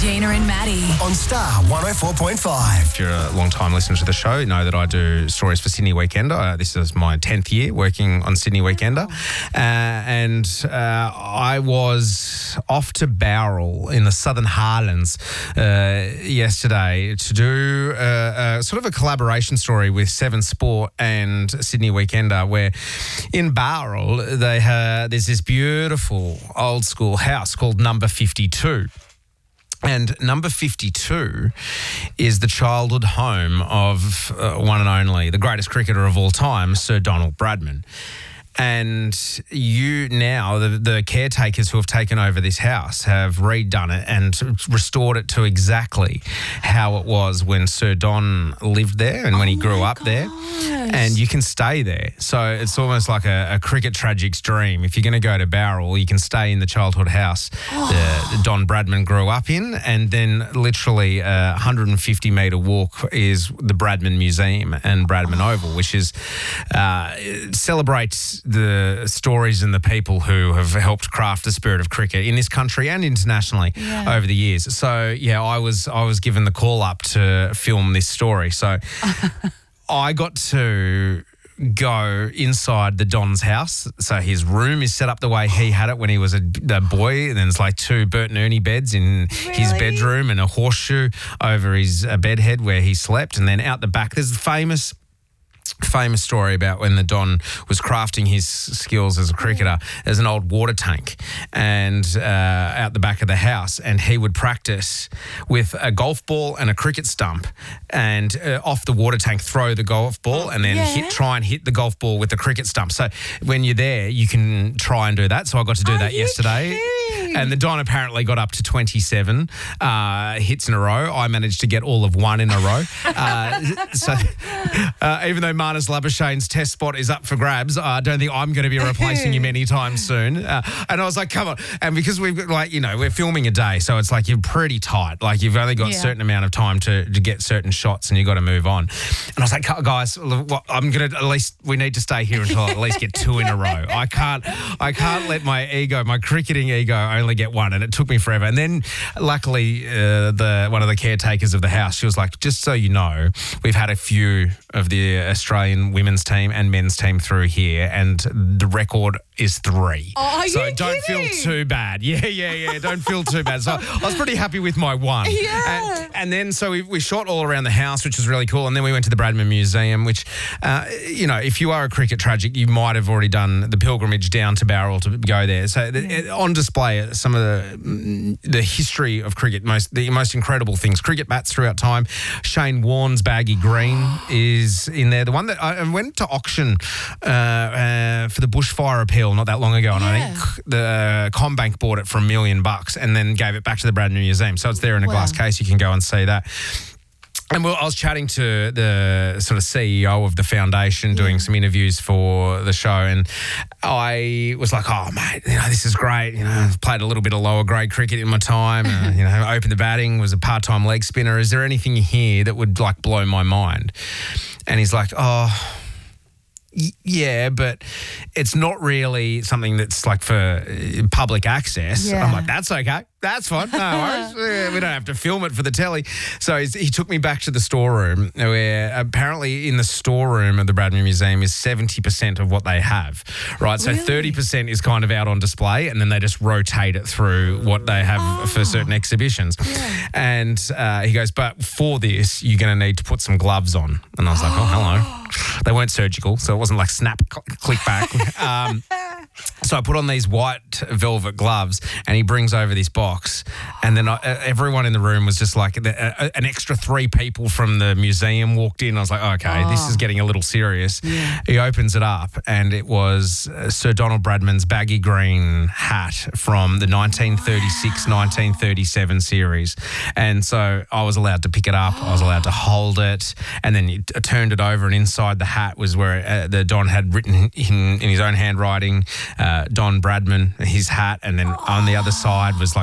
Gina and Maddie. On Star 104.5. If you're a long-time listener to the show, you know that I do stories for Sydney Weekender. This is my 10th year working on Sydney Weekender. I was off to Bowral in the Southern Highlands yesterday to do sort of a collaboration story with Seven Sport and Sydney Weekender, where in Bowral there's this beautiful old school house called Number 52. And Number 52 is the childhood home of one and only, the greatest cricketer of all time, Sir Donald Bradman. And the caretakers who have taken over this house have redone it and restored it to exactly how it was when Sir Don lived there and when he grew up there. And you can stay there. So it's almost like a cricket tragic's dream. If you're going to go to Bowral, you can stay in the childhood house that Don Bradman grew up in. And then literally a 150-metre walk is the Bradman Museum and Bradman Oval, which is celebrates the stories and the people who have helped craft the spirit of cricket in this country and internationally over the years. So, I was given the call up to film this story. So I got to go inside the Don's house. So his room is set up the way he had it when he was a boy. And then there's like two Bert and Ernie beds in his bedroom and a horseshoe over his bedhead where he slept. And then out the back, there's the famous story about when the Don was crafting his skills as a cricketer. There's an old water tank and out the back of the house, and he would practice with a golf ball and a cricket stump, and off the water tank throw the golf ball and then try and hit the golf ball with the cricket stump. So when you're there, you can try and do that. So I got to do that yesterday. And the Don apparently got up to 27 hits in a row. I managed to get all of one in a row. So even though Marnus Labuschagne's test spot is up for grabs, I don't think I'm going to be replacing him anytime soon. And I was like, come on. And because we've got we're filming a day, so it's like you're pretty tight. Like you've only got a certain amount of time to get certain shots and you've got to move on. And I was like, guys, we need to stay here until I at least get two in a row. I can't let my cricketing ego only get one, and it took me forever. And then luckily one of the caretakers of the house, she was like, just so you know, we've had a few of the Australian women's team and men's team through here, and the record is 3. Oh, so don't feel too bad. Yeah. Don't feel too bad. So I was pretty happy with my one. Yeah. And then so we shot all around the house, which was really cool. And then we went to the Bradman Museum, which, if you are a cricket tragic, you might have already done the pilgrimage down to Bowral to go there. So on display some of the history of cricket, the most incredible things. Cricket bats throughout time. Shane Warne's baggy green is in there. The one that I went to auction for the bushfire appeal not that long ago, and I think the Combank bought it for $1 million and then gave it back to the Bradman Museum. So it's there in a glass case. You can go and see that. And I was chatting to the sort of CEO of the foundation, doing some interviews for the show, and I was like, "Oh, mate, this is great. I've played a little bit of lower grade cricket in my time. Opened the batting, was a part-time leg spinner. Is there anything here that would blow my mind?" And he's like, "Oh, yeah, but it's not really something that's for public access." Yeah. I'm like, "That's okay. That's fine. No worries. We don't have to film it for the telly." So he took me back to the storeroom, where apparently in the storeroom of the Bradman Museum is 70% of what they have, right? So 30% is kind of out on display, and then they just rotate it through what they have for certain exhibitions. Yeah. And he goes, "But for this, you're going to need to put some gloves on." And I was like, "Oh, hello." They weren't surgical, so it wasn't like snap, click back. So I put on these white velvet gloves, and he brings over this box, and then everyone in the room was just like, an extra 3 people from the museum walked in. I was like, okay, this is getting a little serious. Yeah. He opens it up, and it was Sir Donald Bradman's baggy green hat from the 1936-1937 series. And so I was allowed to pick it up. I was allowed to hold it, and then he turned it over, and inside the hat was where the Don had written in his own handwriting, Don Bradman, his hat, and then on the other side was